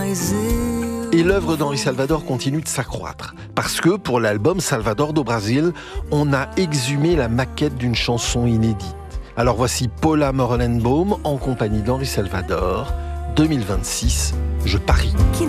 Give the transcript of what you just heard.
Et l'œuvre d'Henri Salvador continue de s'accroître. Parce que pour l'album Salvador do Brasil, on a exhumé la maquette d'une chanson inédite. Alors voici Paula Morellenbaum en compagnie d'Henri Salvador, 2026, Je parie.